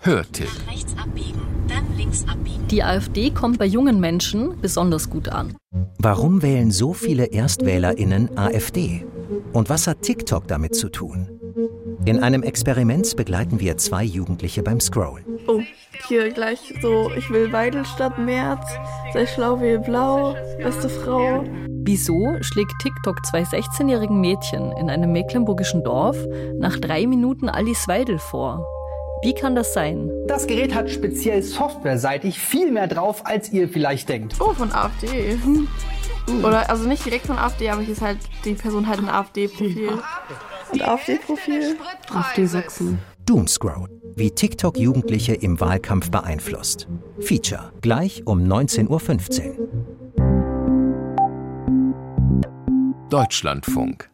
Hörtipp. Nach rechts abbiegen, dann links abbiegen. Die AfD kommt bei jungen Menschen besonders gut an. Warum wählen so viele ErstwählerInnen AfD? Und was hat TikTok damit zu tun? In einem Experiment begleiten wir 2 Jugendliche beim Scrollen. Oh, hier gleich so, ich will Weidel statt Merz, sei schlau wie blau, beste Frau. Wieso schlägt TikTok 2 16-jährigen Mädchen in einem mecklenburgischen Dorf nach 3 Minuten Alice Weidel vor? Wie kann das sein? Das Gerät hat speziell softwareseitig viel mehr drauf, als ihr vielleicht denkt. Oh, von AfD. Oder, also nicht direkt von AfD, aber hier ist halt, die Person hat ein AfD-Profil. Und AfD-Profil? AfD Sachsen. Doomscroll, wie TikTok Jugendliche im Wahlkampf beeinflusst. Feature, gleich um 19:15 Uhr. Deutschlandfunk.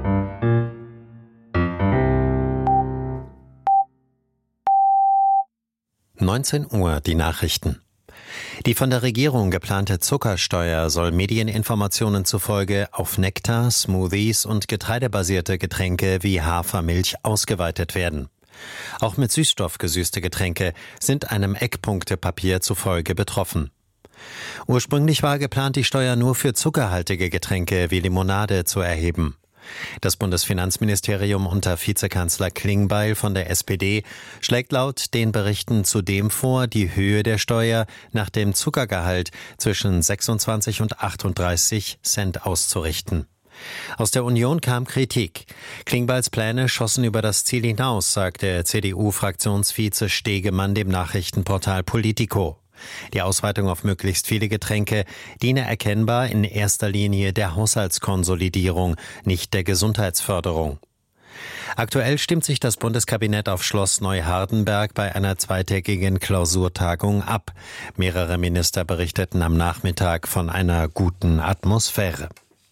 Uhr, die Nachrichten. Die von der Regierung geplante Zuckersteuer soll Medieninformationen zufolge auf Nektar, Smoothies und getreidebasierte Getränke wie Hafermilch ausgeweitet werden. Auch mit Süßstoff gesüßte Getränke sind einem Eckpunktepapier zufolge betroffen. Ursprünglich war geplant, die Steuer nur für zuckerhaltige Getränke wie Limonade zu erheben. Das Bundesfinanzministerium unter Vizekanzler Klingbeil von der SPD schlägt laut den Berichten zudem vor, die Höhe der Steuer nach dem Zuckergehalt zwischen 26 und 38 Cent auszurichten. Aus der Union kam Kritik. Klingbeils Pläne schossen über das Ziel hinaus, sagte CDU-Fraktionsvize Stegemann dem Nachrichtenportal Politico. Die Ausweitung auf möglichst viele Getränke diene erkennbar in erster Linie der Haushaltskonsolidierung, nicht der Gesundheitsförderung. Aktuell stimmt sich das Bundeskabinett auf Schloss Neuhardenberg bei einer zweitägigen Klausurtagung ab. Mehrere Minister berichteten am Nachmittag von einer guten Atmosphäre.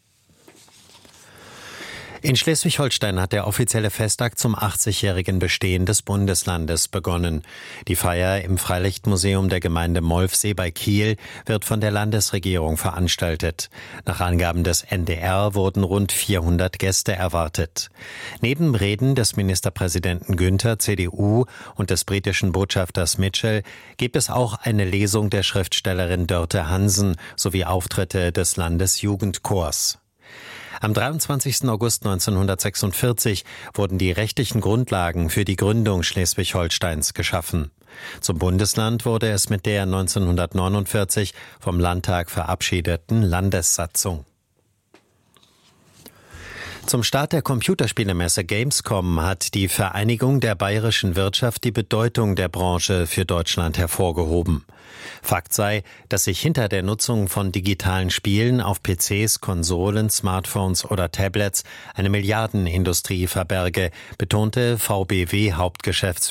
In Schleswig-Holstein hat der offizielle Festakt zum 80-jährigen Bestehen des Bundeslandes begonnen. Die Feier im Freilichtmuseum der Gemeinde Molfsee bei Kiel wird von der Landesregierung veranstaltet. Nach Angaben des NDR wurden rund 400 Gäste erwartet. Neben Reden des Ministerpräsidenten Günther, CDU, und des britischen Botschafters Mitchell gibt es auch eine Lesung der Schriftstellerin Dörte Hansen sowie Auftritte des Landesjugendchors. Am 23. August 1946 wurden die rechtlichen Grundlagen für die Gründung Schleswig-Holsteins geschaffen. Zum Bundesland wurde es mit der 1949 vom Landtag verabschiedeten Landessatzung. Zum Start der Computerspielemesse Gamescom hat die Vereinigung der bayerischen Wirtschaft die Bedeutung der Branche für Deutschland hervorgehoben. Fakt sei, dass sich hinter der Nutzung von digitalen Spielen auf PCs, Konsolen, Smartphones oder Tablets eine Milliardenindustrie verberge, betonte VBW-Hauptgeschäftsführer